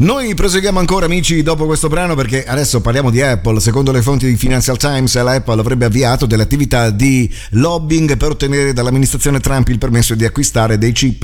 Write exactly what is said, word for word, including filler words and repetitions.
Noi proseguiamo ancora, amici, dopo questo brano, perché adesso parliamo di Apple. Secondo le fonti di Financial Times, la Apple avrebbe avviato delle attività di lobbying per ottenere dall'amministrazione Trump il permesso di acquistare dei chip